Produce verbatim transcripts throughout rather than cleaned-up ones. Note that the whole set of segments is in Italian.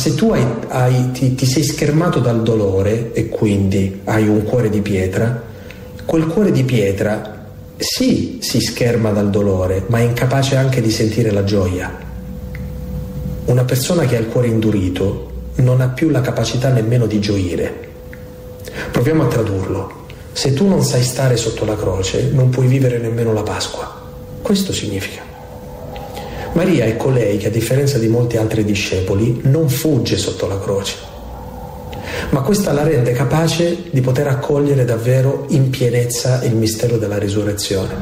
se tu hai, hai, ti, ti sei schermato dal dolore e quindi hai un cuore di pietra, quel cuore di pietra sì, si scherma dal dolore, ma è incapace anche di sentire la gioia. Una persona che ha il cuore indurito non ha più la capacità nemmeno di gioire. Proviamo a tradurlo. Se tu non sai stare sotto la croce, non puoi vivere nemmeno la Pasqua. Questo significa. Maria è colei che, a differenza di molti altri discepoli, non fugge sotto la croce, ma questa la rende capace di poter accogliere davvero in pienezza il mistero della risurrezione.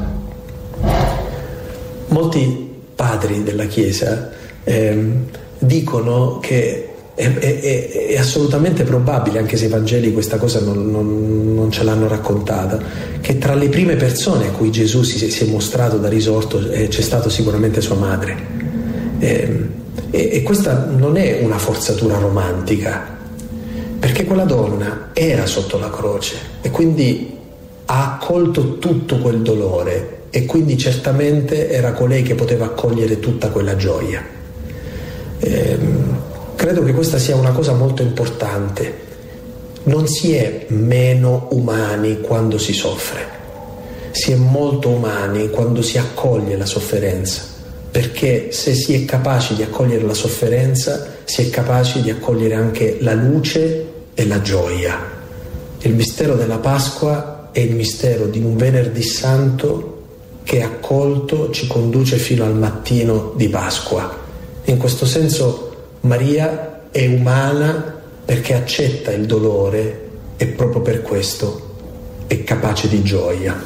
Molti padri della Chiesa eh, dicono che È, è, è assolutamente probabile, anche se i Vangeli questa cosa non, non, non ce l'hanno raccontata, che tra le prime persone a cui Gesù si, si è mostrato da risorto eh, c'è stato sicuramente sua madre. Eh, e, e questa non è una forzatura romantica, perché quella donna era sotto la croce e quindi ha accolto tutto quel dolore, e quindi certamente era colei che poteva accogliere tutta quella gioia. Eh, Credo che questa sia una cosa molto importante. Non si è meno umani quando si soffre, si è molto umani quando si accoglie la sofferenza, perché se si è capaci di accogliere la sofferenza, si è capaci di accogliere anche la luce e la gioia. Il mistero della Pasqua è il mistero di un venerdì santo che, accolto, ci conduce fino al mattino di Pasqua. In questo senso Maria è umana perché accetta il dolore e proprio per questo è capace di gioia.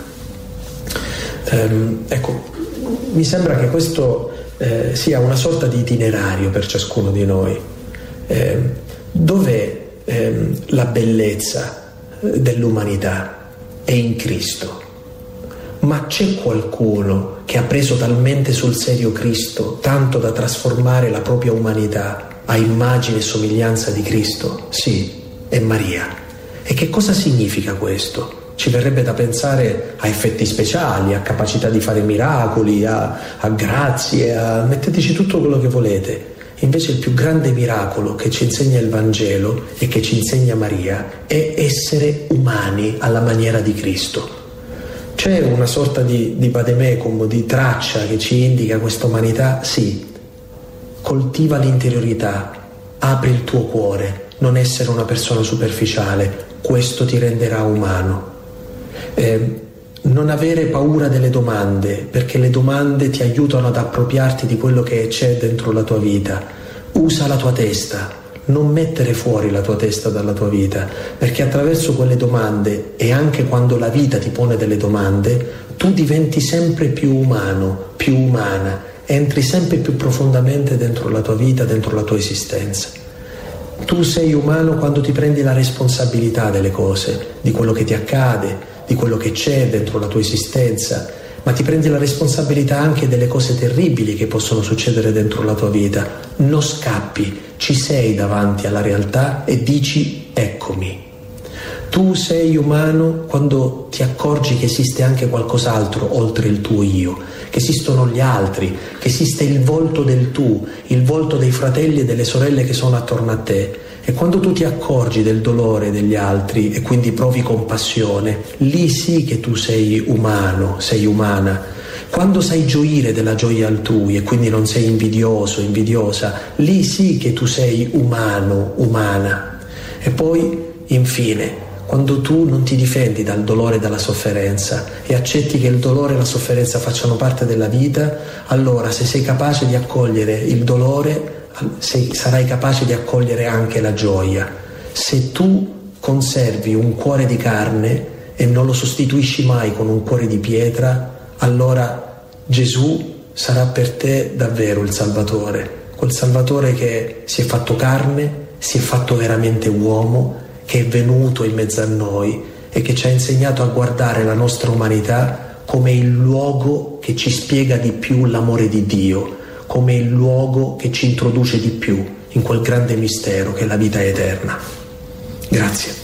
Ehm, ecco, mi sembra che questo eh, sia una sorta di itinerario per ciascuno di noi. Eh, dov'è eh, la bellezza dell'umanità? È in Cristo. Ma c'è qualcuno che ha preso talmente sul serio Cristo, tanto da trasformare la propria umanità a immagine e somiglianza di Cristo? Sì, è Maria. E che cosa significa questo? Ci verrebbe da pensare a effetti speciali, a capacità di fare miracoli, a, a grazie, a... metteteci tutto quello che volete. Invece il più grande miracolo che ci insegna il Vangelo e che ci insegna Maria è essere umani alla maniera di Cristo. C'è una sorta di, di vademecum, di traccia che ci indica questa umanità? Sì. Coltiva l'interiorità, apri il tuo cuore, non essere una persona superficiale, questo ti renderà umano. Eh, non avere paura delle domande, perché le domande ti aiutano ad appropriarti di quello che c'è dentro la tua vita. Usa la tua testa. Non mettere fuori la tua testa dalla tua vita, perché attraverso quelle domande, e anche quando la vita ti pone delle domande, tu diventi sempre più umano, più umana, entri sempre più profondamente dentro la tua vita, dentro la tua esistenza. Tu sei umano quando ti prendi la responsabilità delle cose, di quello che ti accade, di quello che c'è dentro la tua esistenza, ma ti prendi la responsabilità anche delle cose terribili che possono succedere dentro la tua vita. Non scappi, ci sei davanti alla realtà e dici: eccomi. Tu sei umano quando ti accorgi che esiste anche qualcos'altro oltre il tuo io, che esistono gli altri, che esiste il volto del tu, il volto dei fratelli e delle sorelle che sono attorno a te. E quando tu ti accorgi del dolore degli altri e quindi provi compassione, lì sì che tu sei umano, sei umana. Quando sai gioire della gioia altrui e quindi non sei invidioso, invidiosa, lì sì che tu sei umano, umana. E poi, infine, quando tu non ti difendi dal dolore e dalla sofferenza e accetti che il dolore e la sofferenza facciano parte della vita, allora se sei capace di accogliere il dolore, se sarai capace di accogliere anche la gioia. Se tu conservi un cuore di carne e non lo sostituisci mai con un cuore di pietra, allora Gesù sarà per te davvero il Salvatore, quel Salvatore che si è fatto carne, si è fatto veramente uomo, che è venuto in mezzo a noi e che ci ha insegnato a guardare la nostra umanità come il luogo che ci spiega di più l'amore di Dio, come il luogo che ci introduce di più in quel grande mistero che è la vita eterna. Grazie.